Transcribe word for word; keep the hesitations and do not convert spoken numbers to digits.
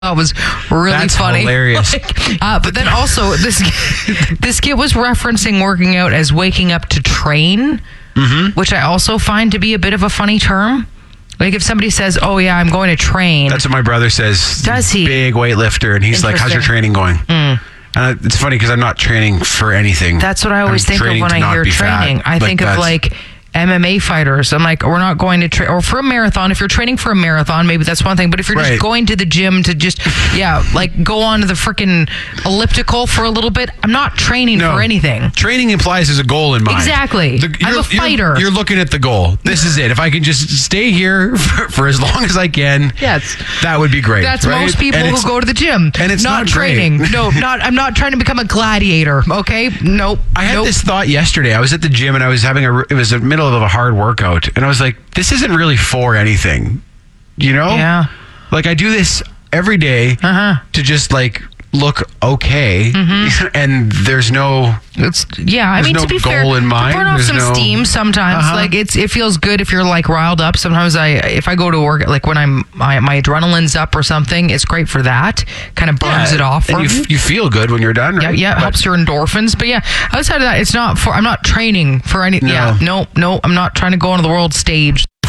That was really That's funny. hilarious. Like, uh, but then also, this this kid was referencing working out as waking up to train, Mm-hmm. which I also find to be a bit of a funny term. Like if somebody says, "Oh yeah, I'm going to train," That's what my brother says. Does he? Big weightlifter, and he's like, "How's your Interesting. training going?" Mm. And it's funny because I'm not training for anything. That's what I always I'm think of training when to I not hear be fat. training. I Like, think of that's- like M M A fighters. I'm like, we're not going to train, or for a marathon. If you're training for a marathon, maybe that's one thing. But if you're Right. just going to the gym to just, yeah, like go on to the freaking elliptical for a little bit, I'm not training No. for anything. Training implies there's a goal in mind. Exactly. The- I'm you're- a fighter. You're, you're looking at the goal. This is it. If I can just stay here for, for as long as I can, Yes. that would be great. That's right? most people And who it's- go to the gym. and it's not, not great. training. No, not. I'm not trying to become a gladiator. Okay. Nope. I had nope. this thought yesterday. I was at the gym and I was having a. It was the middle of a hard workout, and I was like, "This isn't really for anything," you know? Yeah. Like I do this every day Uh-huh. to just like look okay, and there's no. It's yeah. I There's mean, no to be goal fair, in mind. to burn off There's some no- steam sometimes. Uh-huh. Like it's it feels good if you're like riled up. Sometimes I if I go to work, like when I'm my, my adrenaline's up or something, it's great for that. Kind of burns Yeah, it off. and For you, me. f- you feel good when you're done, Yeah, right? yeah, it But- helps your endorphins. But yeah, outside of that, it's not for. I'm not training for any. No. Yeah, no, no, I'm not trying to go onto the world stage.